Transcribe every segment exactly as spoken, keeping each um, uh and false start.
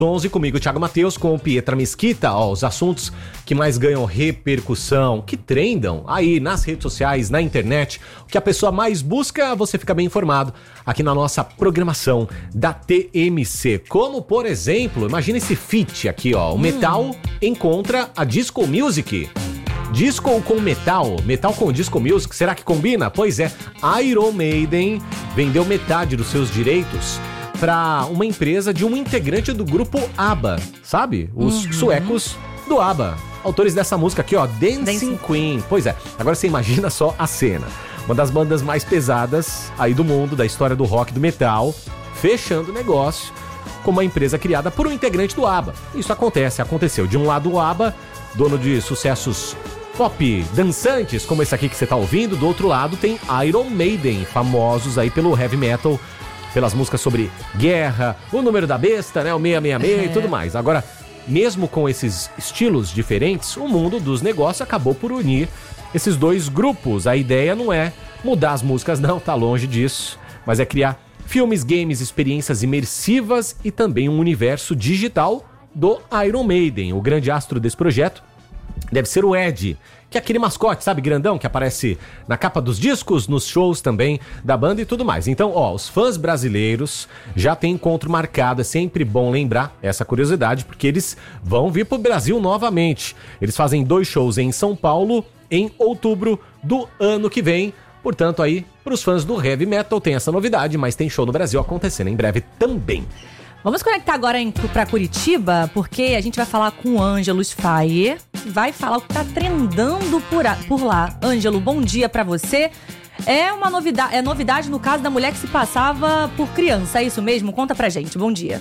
onze comigo, Thiago Matheus, com o Pietra Mesquita, ó, os assuntos que mais ganham repercussão, que trendam aí nas redes sociais, na internet, o que a pessoa mais busca, você fica bem informado aqui na nossa programação da T M C. Como, por exemplo, imagina esse feat aqui, ó, o hum. metal encontra a disco music. Disco com metal, metal com disco music, será que combina? Pois é, Iron Maiden vendeu metade dos seus direitos para uma empresa de um integrante do grupo ABBA, sabe? Os uhum. suecos do ABBA. Autores dessa música aqui, ó, Dancing, Dancing Queen. Pois é, agora você imagina só a cena. Uma das bandas mais pesadas aí do mundo, da história do rock e do metal, fechando o negócio com uma empresa criada por um integrante do ABBA. Isso acontece, aconteceu. De um lado o ABBA, dono de sucessos pop dançantes, como esse aqui que você tá ouvindo. Do outro lado tem Iron Maiden, famosos aí pelo heavy metal, pelas músicas sobre guerra, o número da besta, né, o seiscentos e sessenta e seis e tudo mais. Agora, mesmo com esses estilos diferentes, o mundo dos negócios acabou por unir esses dois grupos. A ideia não é mudar as músicas, não, tá longe disso, mas é criar filmes, games, experiências imersivas e também um universo digital do Iron Maiden. O grande astro desse projeto deve ser o Ed, que é aquele mascote, sabe, grandão, que aparece na capa dos discos, nos shows também da banda e tudo mais. Então, ó, os fãs brasileiros já têm encontro marcado. É sempre bom lembrar essa curiosidade, porque eles vão vir pro Brasil novamente. Eles fazem dois shows em São Paulo em outubro do ano que vem. Portanto, aí, pros fãs do heavy metal tem essa novidade, mas tem show no Brasil acontecendo em breve também. Vamos conectar agora para Curitiba, porque a gente vai falar com o Ângelo Faye, que vai falar o que tá trendando por, a, por lá. Ângelo, bom dia para você. É uma novidade, é novidade no caso da mulher que se passava por criança, é isso mesmo? Conta pra gente, bom dia.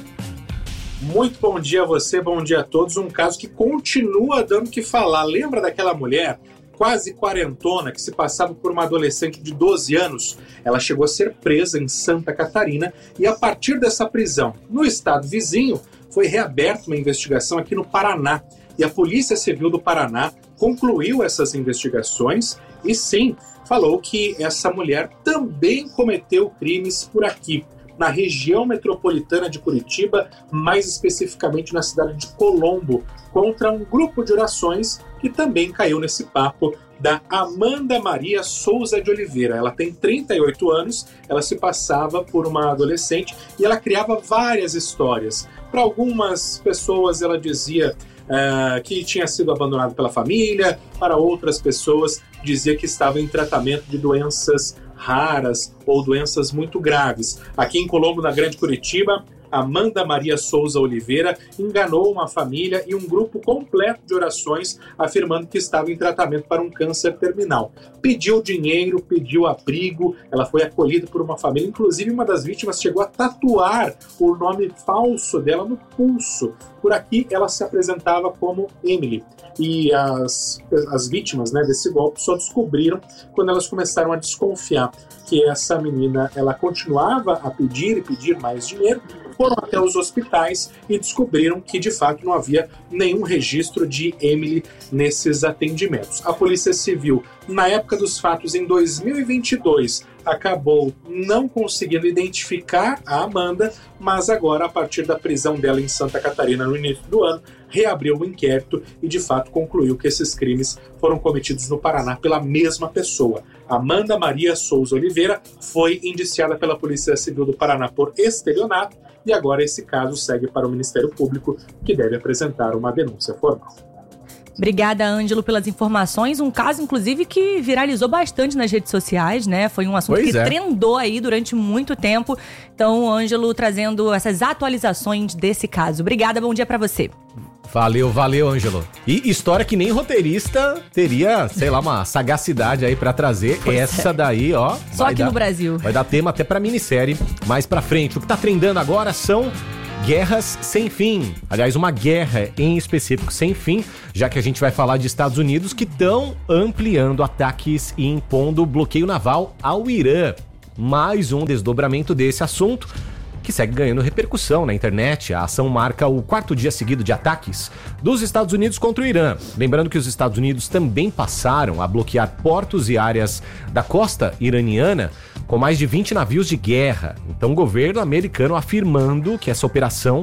Muito bom dia a você, bom dia a todos. Um caso que continua dando o que falar. Lembra daquela mulher quase quarentona, que se passava por uma adolescente de doze anos? Ela chegou a ser presa em Santa Catarina e a partir dessa prisão, no estado vizinho, foi reaberta uma investigação aqui no Paraná. E a Polícia Civil do Paraná concluiu essas investigações e sim, falou que essa mulher também cometeu crimes por aqui, na região metropolitana de Curitiba, mais especificamente na cidade de Colombo, contra um grupo de orações que também caiu nesse papo da Amanda Maria Souza de Oliveira. Ela tem trinta e oito anos, ela se passava por uma adolescente e ela criava várias histórias. Para algumas pessoas ela dizia uh, que tinha sido abandonada pela família, para outras pessoas dizia que estava em tratamento de doenças raras ou doenças muito graves. Aqui em Colombo, na Grande Curitiba, Amanda Maria Souza Oliveira enganou uma família e um grupo completo de orações, afirmando que estava em tratamento para um câncer terminal. Pediu dinheiro, pediu abrigo, ela foi acolhida por uma família, inclusive uma das vítimas chegou a tatuar o nome falso dela no pulso. Por aqui ela se apresentava como Emily. E as, as vítimas, né, desse golpe só descobriram quando elas começaram a desconfiar que essa menina ela continuava a pedir e pedir mais dinheiro. Foram até os hospitais e descobriram que de fato não havia nenhum registro de Emily nesses atendimentos. A Polícia Civil, na época dos fatos em dois mil e vinte e dois, acabou não conseguindo identificar a Amanda, mas agora, a partir da prisão dela em Santa Catarina no início do ano, reabriu o inquérito e de fato concluiu que esses crimes foram cometidos no Paraná pela mesma pessoa. Amanda Maria Souza Oliveira foi indiciada pela Polícia Civil do Paraná por estelionato e agora esse caso segue para o Ministério Público, que deve apresentar uma denúncia formal. Obrigada, Ângelo, pelas informações. Um caso, inclusive, que viralizou bastante nas redes sociais, né? Foi um assunto pois que é. trendou aí durante muito tempo. Então, o Ângelo trazendo essas atualizações desse caso. Obrigada, bom dia pra você. Valeu, valeu, Ângelo. E história que nem roteirista teria, sei lá, uma sagacidade aí pra trazer. Pois Essa é. daí, ó. Só aqui dar, no Brasil. Vai dar tema até pra minissérie mais pra frente. O que tá trendando agora são guerras sem fim. Aliás, uma guerra em específico sem fim, já que a gente vai falar de Estados Unidos que estão ampliando ataques e impondo bloqueio naval ao Irã. Mais um desdobramento desse assunto, que segue ganhando repercussão na internet. A ação marca o quarto dia seguido de ataques dos Estados Unidos contra o Irã. Lembrando que os Estados Unidos também passaram a bloquear portos e áreas da costa iraniana com mais de vinte navios de guerra. Então o governo americano afirmando que essa operação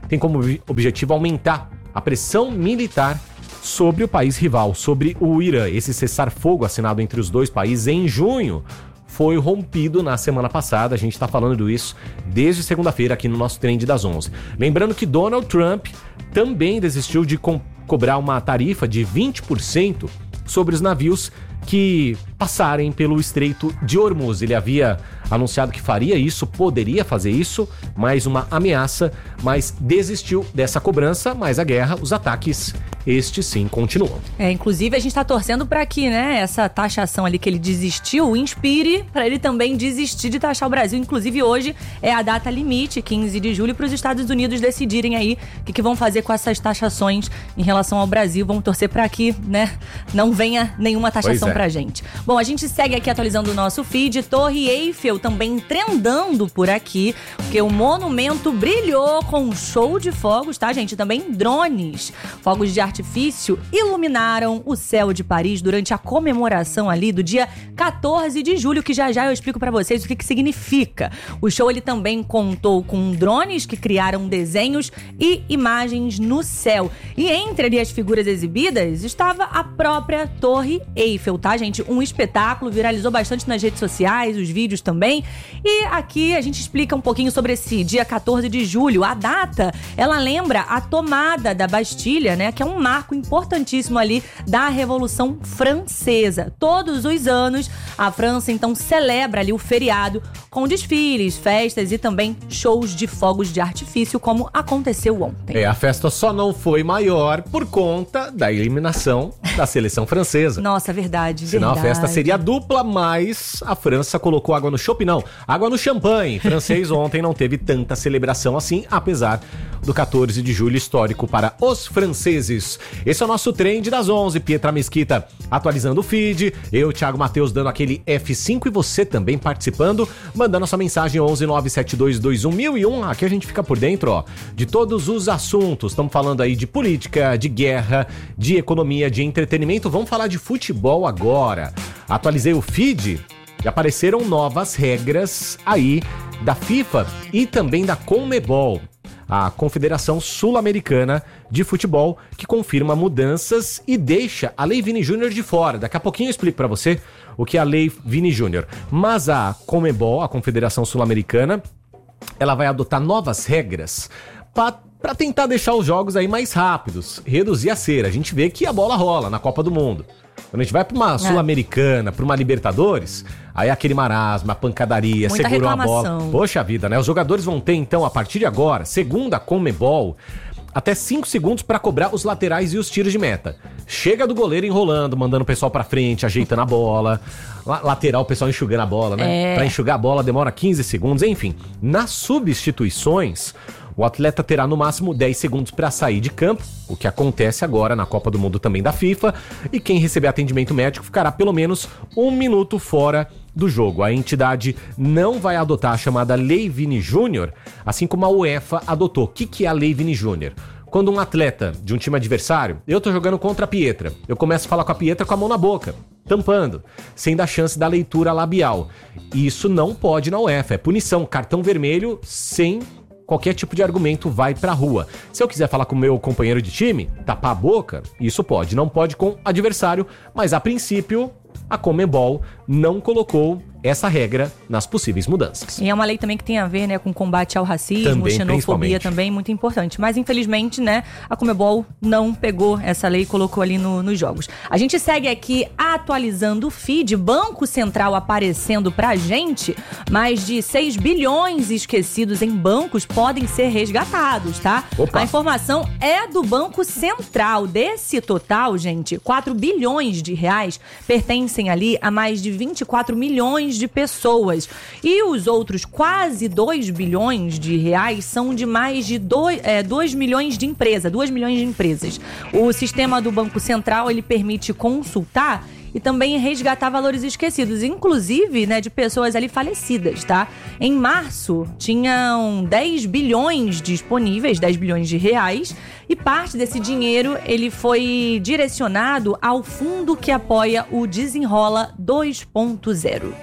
tem como objetivo aumentar a pressão militar sobre o país rival, sobre o Irã. Esse cessar-fogo assinado entre os dois países em junho foi rompido na semana passada. A gente está falando isso desde segunda-feira aqui no nosso Trend das onze. Lembrando que Donald Trump também desistiu de co- cobrar uma tarifa de vinte por cento sobre os navios que passarem pelo Estreito de Hormuz. Ele havia anunciado que faria isso, poderia fazer isso, mais uma ameaça, mas desistiu dessa cobrança, mas a guerra, os ataques, estes sim continuam. É, inclusive a gente tá torcendo para que, né, essa taxação ali que ele desistiu, inspire para ele também desistir de taxar o Brasil. Inclusive hoje é a data limite, quinze de julho, para os Estados Unidos decidirem aí o que, que vão fazer com essas taxações em relação ao Brasil. Vamos torcer para que, né, não venha nenhuma taxação é. pra gente. Bom, a gente segue aqui atualizando o nosso feed. Torre Eiffel também trendando por aqui, porque o monumento brilhou com um show de fogos, tá, gente? Também drones. Fogos de artifício iluminaram o céu de Paris durante a comemoração ali do dia quatorze de julho, que já já eu explico pra vocês o que que significa. O show, ele também contou com drones que criaram desenhos e imagens no céu. E entre ali as figuras exibidas estava a própria Torre Eiffel, tá, gente? Um espetáculo, viralizou bastante nas redes sociais, os vídeos também. E aqui a gente explica um pouquinho sobre esse dia quatorze de julho. A data, ela lembra a tomada da Bastilha, né? Que é um marco importantíssimo ali da Revolução Francesa. Todos os anos, a França, então, celebra ali o feriado com desfiles, festas e também shows de fogos de artifício, como aconteceu ontem. É, a festa só não foi maior por conta da eliminação da seleção francesa. Nossa, verdade, Senão verdade. a festa seria dupla, mas a França colocou água no chopp, não. Água no champanhe. Francês ontem não teve tanta celebração assim, apesar do quatorze de julho histórico para os franceses. Esse é o nosso Trend das onze. Pietra Mesquita atualizando o feed. Eu, Thiago Matheus, dando aquele F cinco e você também participando, mandando a sua mensagem onze nove sete dois dois um mil e um. Aqui a gente fica por dentro, ó, de todos os assuntos. Estamos falando aí de política, de guerra, de economia, de entretenimento. Vamos falar de futebol agora. Atualizei o feed e apareceram novas regras aí da FIFA e também da CONMEBOL, a Confederação Sul-Americana de Futebol, que confirma mudanças e deixa a Lei Vini Júnior de fora. Daqui a pouquinho eu explico pra você o que é a Lei Vini Júnior. Mas a CONMEBOL, a Confederação Sul-Americana, ela vai adotar novas regras para tentar deixar os jogos aí mais rápidos, reduzir a cera. A gente vê que a bola rola na Copa do Mundo. Quando a gente vai pra uma Sul-Americana, pra uma Libertadores, aí é aquele marasmo, a pancadaria, muita segurou a reclamação. bola. Poxa vida, né? Os jogadores vão ter, então, a partir de agora, segundo a CONMEBOL, até cinco segundos para cobrar os laterais e os tiros de meta. Chega do goleiro enrolando, mandando o pessoal pra frente, ajeitando a bola. La- lateral, o pessoal enxugando a bola, né? É. Pra enxugar a bola demora quinze segundos, enfim. Nas substituições, o atleta terá no máximo dez segundos para sair de campo, o que acontece agora na Copa do Mundo também da FIFA, e quem receber atendimento médico ficará pelo menos um minuto fora do jogo. A entidade não vai adotar a chamada Lei Vini Júnior, assim como a UEFA adotou. O que, que é a Lei Vini Júnior? Quando um atleta de um time adversário, eu tô jogando contra a Pietra, eu começo a falar com a Pietra com a mão na boca, tampando, sem dar chance da leitura labial. Isso não pode na UEFA, é punição, cartão vermelho sem qualquer tipo de argumento, vai pra rua. Se eu quiser falar com o meu companheiro de time, tapar a boca, isso pode. Não pode com adversário, mas a princípio a CONMEBOL não colocou essa regra nas possíveis mudanças. E é uma lei também que tem a ver, né, com combate ao racismo, Também, xenofobia também, muito importante. Mas, infelizmente, né, a CONMEBOL não pegou essa lei e colocou ali no, nos jogos. A gente segue aqui atualizando o feed, Banco Central aparecendo pra gente. Mais de seis bilhões esquecidos em bancos podem ser resgatados, tá? Opa. A informação é do Banco Central. Desse total, gente, quatro bilhões de reais pertencem ali a mais de vinte e quatro milhões de pessoas. E os outros quase dois bilhões de reais são de mais de dois, é, dois milhões de empresas, duas milhões de empresas. O sistema do Banco Central, ele permite consultar e também resgatar valores esquecidos, inclusive, né, de pessoas ali falecidas, tá? Em março, tinham dez bilhões disponíveis, dez bilhões de reais, e parte desse dinheiro, ele foi direcionado ao fundo que apoia o Desenrola dois ponto zero.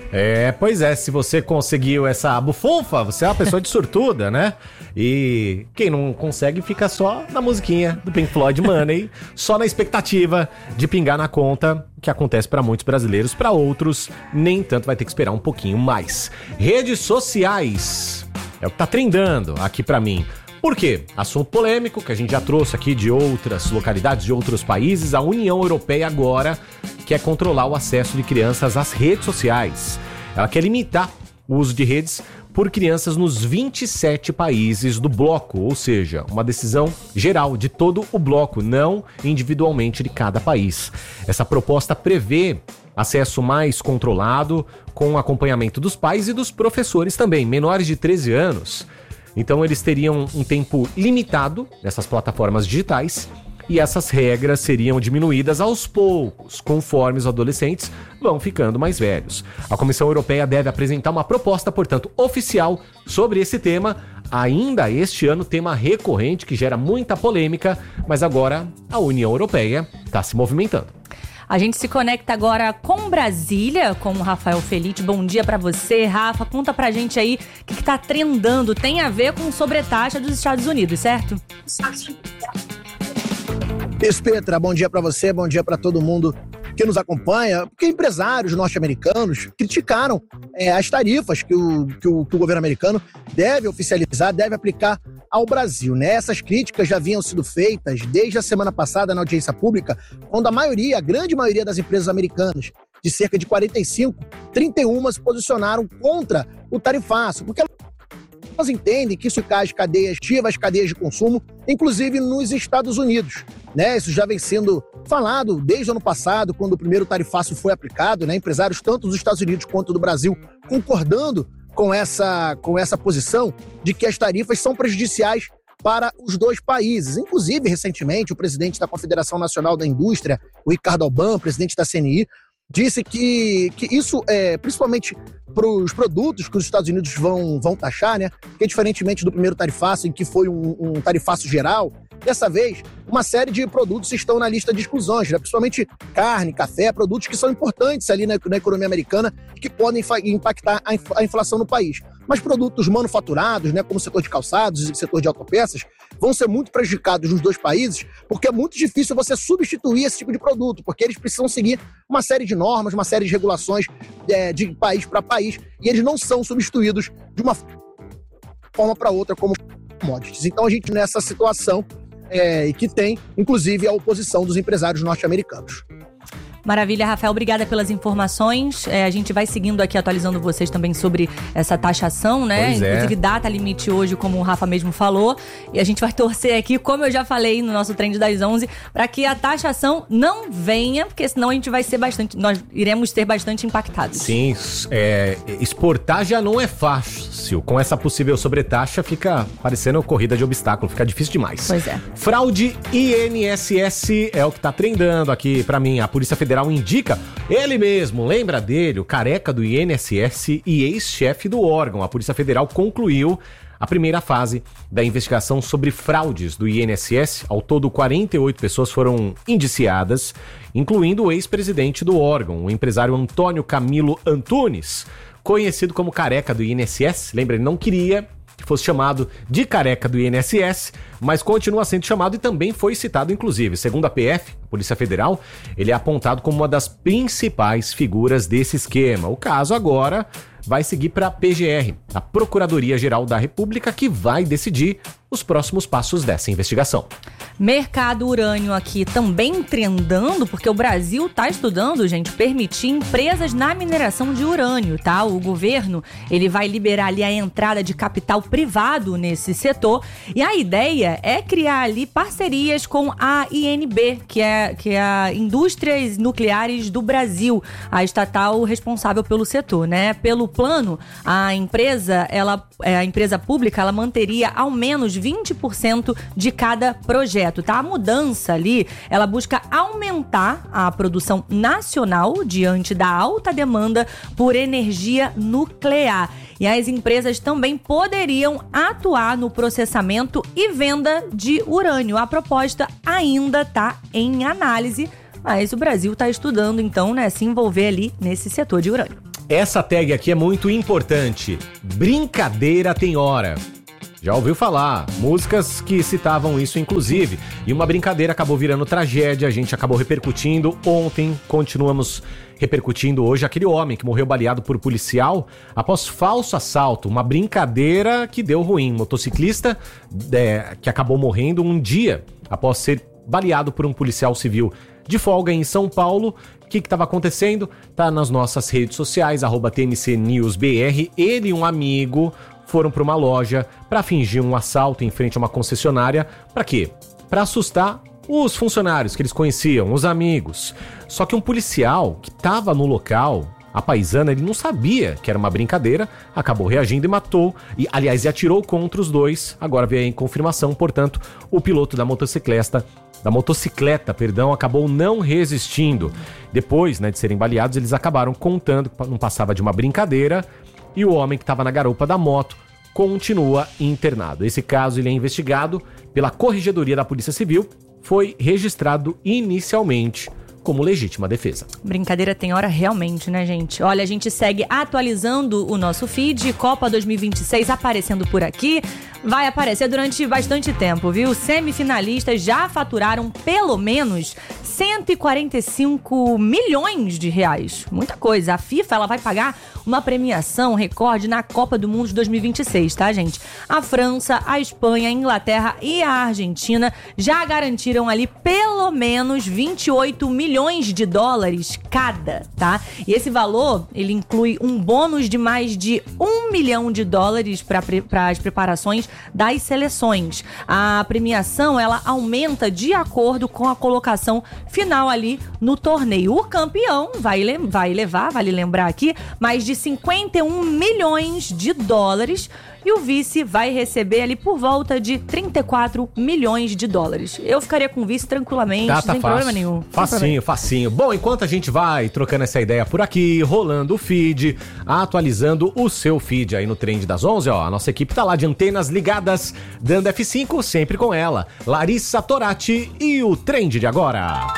É, pois é, se você conseguiu essa bufunfa, você é uma pessoa de sortuda, né? E quem não consegue fica só na musiquinha do Pink Floyd Money, só na expectativa de pingar na conta, que acontece para muitos brasileiros, para outros nem tanto, vai ter que esperar um pouquinho mais. Redes sociais, é o que tá trendando aqui para mim. Por quê? Assunto polêmico que a gente já trouxe aqui de outras localidades, de outros países. A União Europeia agora quer controlar o acesso de crianças às redes sociais. Ela quer limitar o uso de redes por crianças nos vinte e sete países do bloco, ou seja, uma decisão geral de todo o bloco, não individualmente de cada país. Essa proposta prevê acesso mais controlado, com acompanhamento dos pais e dos professores também, menores de treze anos. Então eles teriam um tempo limitado nessas plataformas digitais e essas regras seriam diminuídas aos poucos, conforme os adolescentes vão ficando mais velhos. A Comissão Europeia deve apresentar uma proposta, portanto, oficial sobre esse tema, ainda este ano, tema recorrente que gera muita polêmica, mas agora a União Europeia está se movimentando. A gente se conecta agora com Brasília, com o Rafael Felite. Bom dia pra você, Rafa. Conta pra gente aí o que, que tá trendando. Tem a ver com sobretaxa dos Estados Unidos, certo? Isso, Petra. Bom dia pra você, bom dia pra todo mundo que nos acompanha, porque empresários norte-americanos criticaram é, as tarifas que o, que, o, que o governo americano deve oficializar, deve aplicar ao Brasil, né? Essas críticas já haviam sido feitas desde a semana passada na audiência pública, quando a maioria, a grande maioria das empresas americanas, de cerca de quarenta e cinco, trinta e um se posicionaram contra o tarifaço, porque elas entendem que isso cai as cadeias ativas, as cadeias de consumo, inclusive nos Estados Unidos, né? Isso já vem sendo falado desde o ano passado, quando o primeiro tarifaço foi aplicado, né? Empresários tanto dos Estados Unidos quanto do Brasil concordando com essa, com essa posição de que as tarifas são prejudiciais para os dois países. Inclusive, recentemente, o presidente da Confederação Nacional da Indústria, o Ricardo Alban, presidente da C N I, disse que, que isso, é, principalmente para os produtos que os Estados Unidos vão, vão taxar, né? Porque diferentemente do primeiro tarifaço, em que foi um, um tarifaço geral, dessa vez, uma série de produtos estão na lista de exclusões, né? Principalmente carne, café, produtos que são importantes ali na, na economia americana e que podem impactar a, inf- a inflação no país. Mas produtos manufaturados, né, como o setor de calçados e o setor de autopeças, vão ser muito prejudicados nos dois países, porque é muito difícil você substituir esse tipo de produto, porque eles precisam seguir uma série de normas, uma série de regulações é, de país para país, e eles não são substituídos de uma forma para outra como commodities. Então a gente nessa situação é, que tem, inclusive, a oposição dos empresários norte-americanos. Maravilha, Rafael, obrigada pelas informações. É, a gente vai seguindo aqui, atualizando vocês também sobre essa taxação, né? Pois é. Inclusive, data limite hoje, como o Rafa mesmo falou. E a gente vai torcer aqui, como eu já falei no nosso Trend das onze, para que a taxação não venha, porque senão a gente vai ser bastante, nós iremos ser bastante impactados. Sim, é, exportar já não é fácil. Com essa possível sobretaxa, fica parecendo corrida de obstáculo, fica difícil demais. Pois é. Fraude I N S S é o que tá trendando aqui pra mim. A Polícia Federal indica ele mesmo, lembra dele, o careca do I N S S e ex-chefe do órgão. A Polícia Federal concluiu a primeira fase da investigação sobre fraudes do I N S S. Ao todo, quarenta e oito pessoas foram indiciadas, incluindo o ex-presidente do órgão, o empresário Antônio Camilo Antunes, conhecido como careca do I N S S. Lembra, ele não queria que fosse chamado de careca do I N S S, mas continua sendo chamado e também foi citado, inclusive. Segundo a P F, a Polícia Federal, ele é apontado como uma das principais figuras desse esquema. O caso agora vai seguir para a P G R, a Procuradoria-Geral da República, que vai decidir os próximos passos dessa investigação. Mercado urânio aqui também trendando, porque o Brasil está estudando, gente, permitir empresas na mineração de urânio, tá? O governo, ele vai liberar ali a entrada de capital privado nesse setor, e a ideia é criar ali parcerias com a I N B, que é, que é a Indústrias Nucleares do Brasil, a estatal responsável pelo setor, né? Pelo plano, a empresa, ela, a empresa pública, ela manteria ao menos vinte por cento de cada projeto, tá? A mudança ali, ela busca aumentar a produção nacional diante da alta demanda por energia nuclear. E as empresas também poderiam atuar no processamento e venda de urânio. A proposta ainda está em análise, mas o Brasil está estudando, então, né, se envolver ali nesse setor de urânio. Essa tag aqui é muito importante. Brincadeira tem hora. Já ouviu falar, músicas que citavam isso inclusive, e uma brincadeira acabou virando tragédia, a gente acabou repercutindo ontem, continuamos repercutindo hoje, aquele homem que morreu baleado por policial após falso assalto, uma brincadeira que deu ruim, motociclista é, que acabou morrendo um dia após ser baleado por um policial civil de folga em São Paulo. O que estava acontecendo? Tá nas nossas redes sociais, arroba T M C News B R, ele e um amigo foram para uma loja para fingir um assalto em frente a uma concessionária. Para quê? Para assustar os funcionários que eles conheciam, os amigos. Só que um policial que estava no local, a paisana, ele não sabia que era uma brincadeira, acabou reagindo e matou, e aliás, e atirou contra os dois. Agora veio em confirmação, portanto, o piloto da motocicleta, da motocicleta, perdão, acabou não resistindo. Depois, né, de serem baleados, eles acabaram contando que não passava de uma brincadeira, e o homem que estava na garupa da moto continua internado. Esse caso ele é investigado pela Corregedoria da Polícia Civil, foi registrado inicialmente como legítima defesa. Brincadeira tem hora realmente, né, gente? Olha, a gente segue atualizando o nosso feed, Copa dois mil e vinte e seis aparecendo por aqui. Vai aparecer durante bastante tempo, viu? Semifinalistas já faturaram pelo menos cento e quarenta e cinco milhões de reais. Muita coisa. A FIFA ela vai pagar uma premiação recorde na Copa do Mundo de dois mil e vinte e seis, tá, gente? A França, a Espanha, a Inglaterra e a Argentina já garantiram ali pelo menos vinte e oito milhões de dólares cada, tá? E esse valor, ele inclui um bônus de mais de um milhão de dólares para pre- as preparações das seleções. A premiação, ela aumenta de acordo com a colocação final ali no torneio. O campeão vai, le- vai levar, vale lembrar aqui, mais de cinquenta e um milhões de dólares e o vice vai receber ali por volta de trinta e quatro milhões de dólares. Eu ficaria com o vice tranquilamente, Tá, tá sem fácil. problema nenhum. Facinho, facinho. Bom, enquanto a gente vai trocando essa ideia por aqui, rolando o feed, atualizando o seu feed aí no Trend das onze, ó, a nossa equipe tá lá de antenas ligadas, dando F cinco sempre com ela, Larissa Torati e o Trend de agora.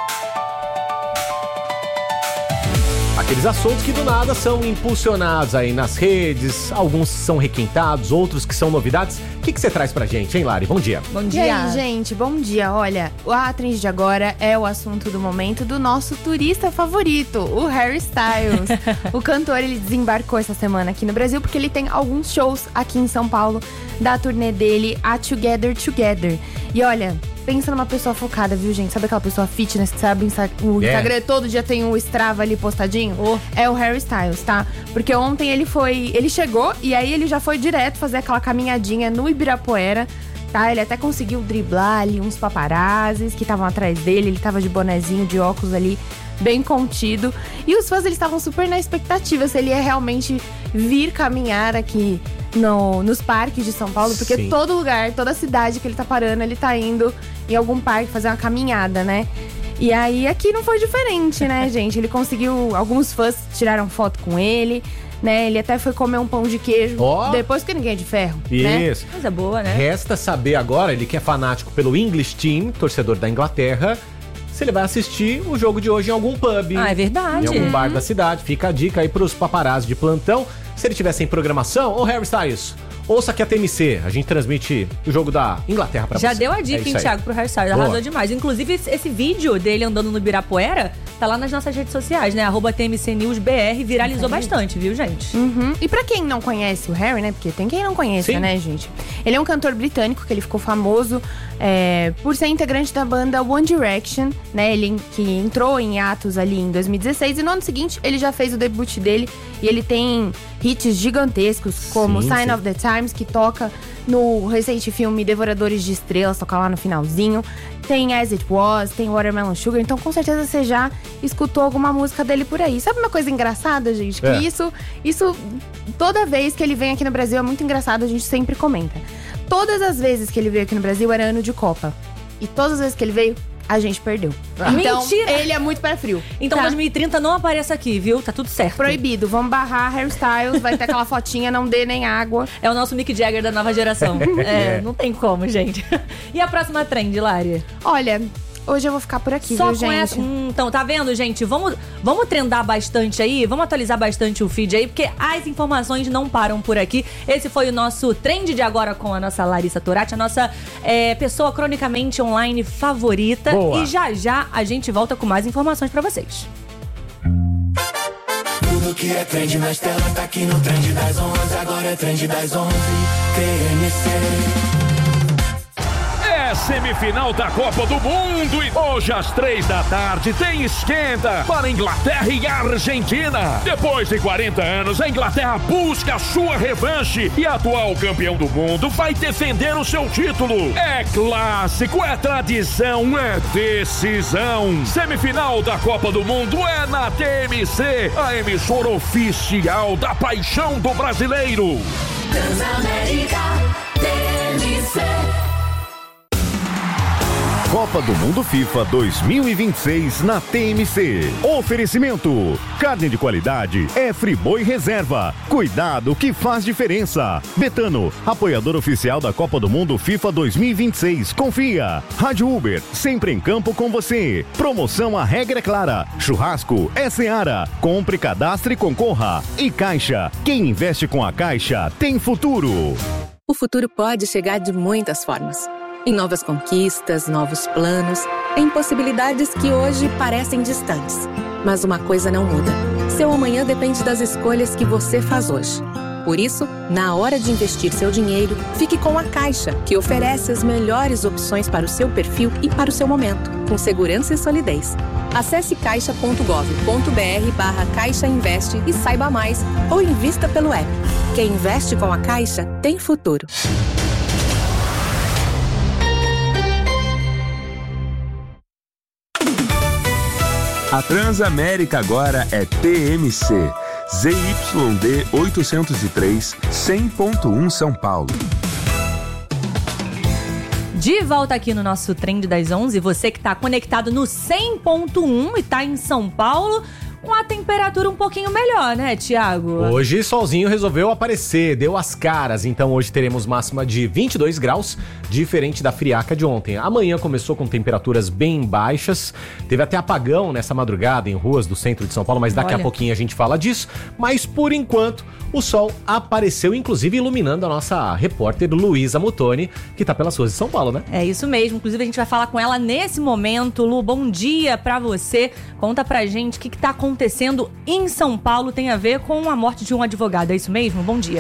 Aqueles assuntos que do nada são impulsionados aí nas redes, alguns são requentados, outros que são novidades. O que que você traz pra gente, hein, Lari? Bom dia. Bom E dia. aí, gente, bom dia. Olha, a Trend de agora é o assunto do momento do nosso turista favorito, o Harry Styles. O cantor, ele desembarcou essa semana aqui no Brasil porque ele tem alguns shows aqui em São Paulo da turnê dele, a Together Together. E olha, pensa numa pessoa focada, viu, gente? Sabe aquela pessoa fitness que sabe o Yeah. Instagram todo dia tem o Strava ali postadinho? Oh. É o Harry Styles, tá? Porque ontem ele foi, ele chegou e aí ele já foi direto fazer aquela caminhadinha no Ibirapuera, tá? Ele até conseguiu driblar ali uns paparazzis que estavam atrás dele, ele tava de bonezinho, de óculos ali, bem contido. E os fãs, eles estavam super na expectativa se ele ia realmente vir caminhar aqui no, nos parques de São Paulo, porque Sim. todo lugar, toda cidade que ele tá parando, ele tá indo em algum parque fazer uma caminhada, né? E aí aqui não foi diferente, né, gente? Ele conseguiu, alguns fãs tiraram foto com ele, né? Ele até foi comer um pão de queijo, Ó. depois que ninguém é de ferro, né? Isso. Coisa boa, né? Resta saber agora, ele que é fanático pelo English Team, torcedor da Inglaterra, se ele vai assistir o jogo de hoje em algum pub. Ah, é verdade. Em algum bar da cidade. Fica a dica aí pros paparazzi de plantão. Se ele tivesse em programação, ô Harry Styles, ouça aqui a T M C. A gente transmite o jogo da Inglaterra pra Já você. deu a É dica, isso hein, aí. Thiago, pro Harry Styles. Boa. Arrasou demais. Inclusive, esse, esse vídeo dele andando no Ibirapuera tá lá nas nossas redes sociais, né? Arroba T M C News B R. Viralizou bastante, viu, gente? Uhum. E pra quem não conhece o Harry, né? Porque tem quem não conheça, Sim. né, gente? Ele é um cantor britânico que ele ficou famoso é, por ser integrante da banda One Direction, né? Ele que entrou em atos ali em dois mil e dezesseis e no ano seguinte ele já fez o debut dele e ele tem hits gigantescos como Sim, Sign sim. of the Times, que toca no recente filme Devoradores de Estrelas, toca lá no finalzinho. Tem As It Was, tem Watermelon Sugar, então com certeza você já escutou alguma música dele por aí. Sabe uma coisa engraçada, gente? Que É. isso, isso, toda vez que ele vem aqui no Brasil é muito engraçado, a gente sempre comenta. Todas as vezes que ele veio aqui no Brasil era ano de Copa. E todas as vezes que ele veio, a gente perdeu. Então, Mentira! ele é muito pé frio. Então, tá? dois mil e trinta não apareça aqui, viu? Tá tudo certo. Proibido, vamos barrar hairstyles, vai ter aquela fotinha, não dê nem água. É o nosso Mick Jagger da nova geração. É, não tem como, gente. E a próxima trend, Lari? Olha, hoje eu vou ficar por aqui, Só viu, com gente? essa... hum, então, tá vendo, gente? Vamos, vamos trendar bastante aí, vamos atualizar bastante o feed aí, porque as informações não param por aqui. Esse foi o nosso Trend de Agora com a nossa Larissa Turati, a nossa é, pessoa cronicamente online favorita. Boa. E já já a gente volta com mais informações pra vocês. Tudo que é trend nas telas tá aqui no Trend das onze. Agora é Trend das onze, T M C. É semifinal da Copa do Mundo e hoje às três da tarde tem esquenta para Inglaterra e Argentina. Depois de quarenta anos, a Inglaterra busca a sua revanche e a atual campeão do mundo vai defender o seu título. É clássico, é tradição, é decisão. Semifinal da Copa do Mundo é na T M C, a emissora oficial da paixão do brasileiro. Transamérica, T M C. Copa do Mundo FIFA dois mil e vinte e seis na T M C. Oferecimento: carne de qualidade é Friboi Reserva. Cuidado que faz diferença. Betano, apoiador oficial da Copa do Mundo FIFA dois mil e vinte e seis. Confia. Rádio Uber, sempre em campo com você. Promoção A Regra é Clara. Churrasco é Seara. Compre, cadastre e concorra. E Caixa, quem investe com a Caixa tem futuro. O futuro pode chegar de muitas formas. Em novas conquistas, novos planos, em possibilidades que hoje parecem distantes. Mas uma coisa não muda. Seu amanhã depende das escolhas que você faz hoje. Por isso, na hora de investir seu dinheiro, fique com a Caixa, que oferece as melhores opções para o seu perfil e para o seu momento, com segurança e solidez. Acesse caixa ponto gov ponto br barra Caixa Investe e saiba mais, ou invista pelo app. Quem investe com a Caixa tem futuro. A Transamérica agora é T M C, Z Y D oitocentos e três, cem ponto um São Paulo. De volta aqui no nosso Trend das onze, você que tá conectado no cem ponto um e tá em São Paulo, com a temperatura um pouquinho melhor, né, Thiago? Hoje solzinho resolveu aparecer, deu as caras, então hoje teremos máxima de vinte e dois graus, diferente da friaca de ontem. Amanhã começou com temperaturas bem baixas, teve até apagão nessa madrugada em ruas do centro de São Paulo, mas daqui Olha. a pouquinho a gente fala disso. Mas por enquanto o sol apareceu, inclusive iluminando a nossa repórter Luísa Mutoni, que tá pelas ruas de São Paulo, né? É isso mesmo, inclusive a gente vai falar com ela nesse momento. Lu, bom dia pra você. Conta pra gente o que, que tá acontecendo em São Paulo, tem a ver com a morte de um advogado, é isso mesmo? Bom dia.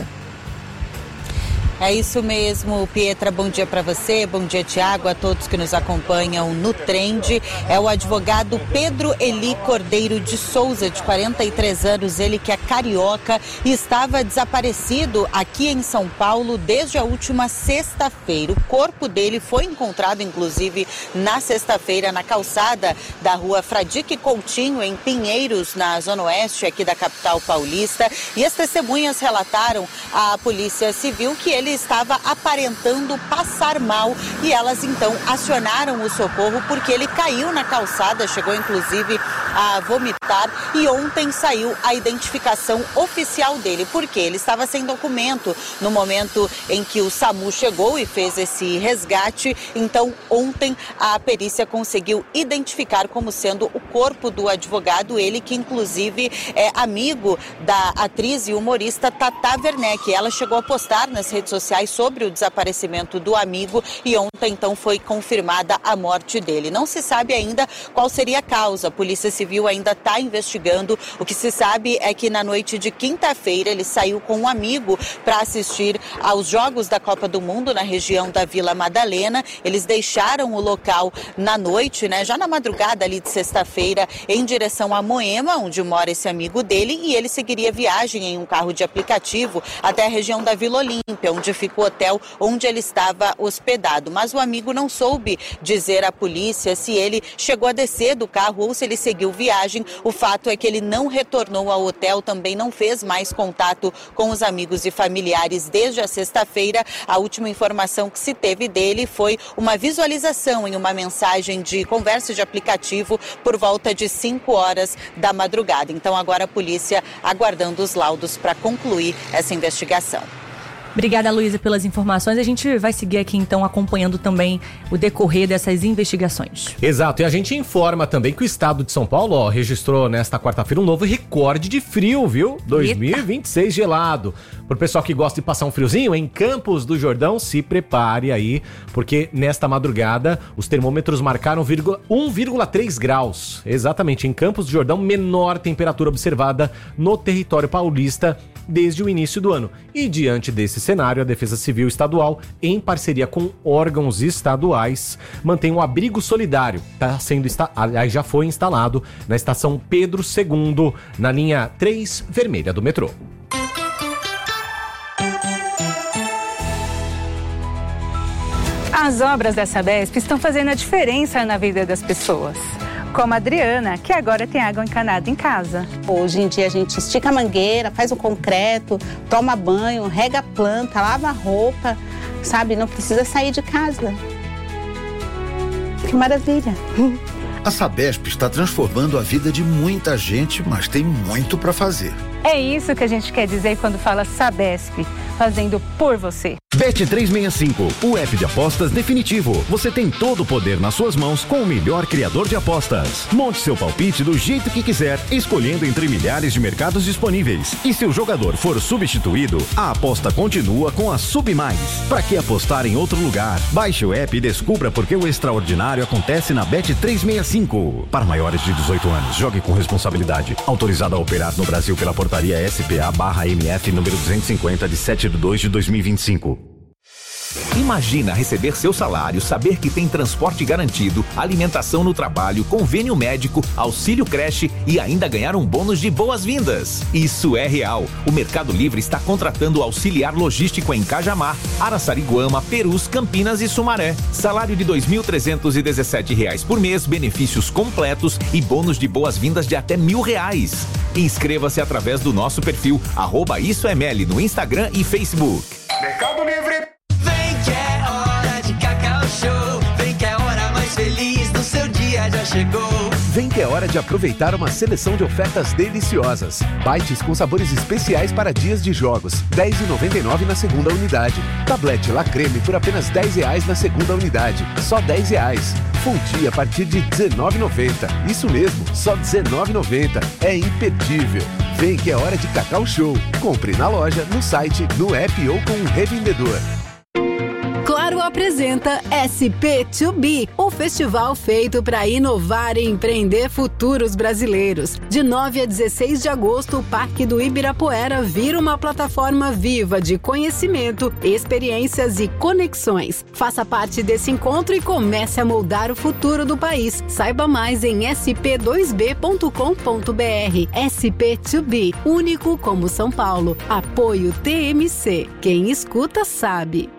É isso mesmo, Pietra, bom dia para você, bom dia, Tiago, a todos que nos acompanham no Trend. É o advogado Pedro Eli Cordeiro de Souza, de quarenta e três anos, ele que é carioca e estava desaparecido aqui em São Paulo desde a última sexta-feira. O corpo dele foi encontrado, inclusive, na sexta-feira, na calçada da rua Fradique Coutinho, em Pinheiros, na zona oeste aqui da capital paulista. E as testemunhas relataram à Polícia Civil que ele estava aparentando passar mal e elas então acionaram o socorro porque ele caiu na calçada, chegou inclusive a vomitar e ontem saiu a identificação oficial dele, porque ele estava sem documento no momento em que o SAMU chegou e fez esse resgate. Então ontem a perícia conseguiu identificar como sendo o corpo do advogado, ele que inclusive é amigo da atriz e humorista Tata Werneck. Ela chegou a postar nas redes sociais sociais sobre o desaparecimento do amigo e ontem então foi confirmada a morte dele. Não se sabe ainda qual seria a causa, a Polícia Civil ainda está investigando. O que se sabe é que na noite de quinta-feira ele saiu com um amigo para assistir aos Jogos da Copa do Mundo na região da Vila Madalena. Eles deixaram o local na noite, né, já na madrugada ali de sexta-feira, em direção a Moema, onde mora esse amigo dele, e ele seguiria viagem em um carro de aplicativo até a região da Vila Olímpia, onde fica o hotel onde ele estava hospedado. Mas o amigo não soube dizer à polícia se ele chegou a descer do carro ou se ele seguiu viagem. O fato é que ele não retornou ao hotel, também não fez mais contato com os amigos e familiares desde a sexta-feira. A última informação que se teve dele foi uma visualização em uma mensagem de conversa de aplicativo por volta de cinco horas da madrugada. Então agora a polícia aguardando os laudos para concluir essa investigação. Obrigada, Luísa, pelas informações. A gente vai seguir aqui, então, acompanhando também o decorrer dessas investigações. Exato, e a gente informa também que o estado de São Paulo, ó, registrou nesta quarta-feira um novo recorde de frio, viu? dois mil e vinte e seis gelado. Pro pessoal que gosta de passar um friozinho, em Campos do Jordão, se prepare aí, porque nesta madrugada os termômetros marcaram um vírgula três graus. Exatamente, em Campos do Jordão, menor temperatura observada no território paulista desde o início do ano. E diante desse cenário, a Defesa Civil Estadual, em parceria com órgãos estaduais, mantém um abrigo solidário. Tá sendo insta... Aliás, já foi instalado na estação Pedro segundo, na linha três vermelha do metrô. As obras da Sabesp estão fazendo a diferença na vida das pessoas. Como a Adriana, que agora tem água encanada em casa. Hoje em dia a gente estica a mangueira, faz o concreto, toma banho, rega a planta, lava a roupa, sabe? Não precisa sair de casa. Que maravilha! A Sabesp está transformando a vida de muita gente, mas tem muito para fazer. É isso que a gente quer dizer quando fala Sabesp, fazendo por você. Bet trezentos e sessenta e cinco, o app de apostas definitivo. Você tem todo o poder nas suas mãos com o melhor criador de apostas. Monte seu palpite do jeito que quiser, escolhendo entre milhares de mercados disponíveis. E se o jogador for substituído, a aposta continua com a Sub Mais. Para que apostar em outro lugar? Baixe o app e descubra por que o extraordinário acontece na Bet trezentos e sessenta e cinco. Para maiores de dezoito anos, jogue com responsabilidade. Autorizado a operar no Brasil pela portaria S P A barra M F número duzentos e cinquenta de sete de dois de dois mil e vinte e cinco. Imagina receber seu salário, saber que tem transporte garantido, alimentação no trabalho, convênio médico, auxílio creche e ainda ganhar um bônus de boas-vindas. Isso é real. O Mercado Livre está contratando auxiliar logístico em Cajamar, Araçariguama, Perus, Campinas e Sumaré. Salário de dois mil trezentos e dezessete reais por mês, benefícios completos e bônus de boas-vindas de até mil reais. Inscreva-se através do nosso perfil arroba Isso é Meli no Instagram e Facebook. Mercado Livre. Vem que é hora de Cacau Show. Vem que é a hora mais feliz do seu dia já chegou. Vem que é hora de aproveitar uma seleção de ofertas deliciosas. Bites com sabores especiais para dias de jogos, dez reais e noventa e nove centavos na segunda unidade. Tablete La Creme por apenas dez reais na segunda unidade, só dez reais. Fonte a partir de dezenove reais e noventa centavos. Isso mesmo, só dezenove reais e noventa centavos. É imperdível. Vem que é hora de Cacau Show. Compre na loja, no site, no app ou com um revendedor. Claro apresenta S P dois B, o festival feito para inovar e empreender futuros brasileiros. De nove a dezesseis de agosto, o Parque do Ibirapuera vira uma plataforma viva de conhecimento, experiências e conexões. Faça parte desse encontro e comece a moldar o futuro do país. Saiba mais em s p dois b ponto com ponto b r. S P dois B, único como São Paulo. Apoio T M C. Quem escuta sabe.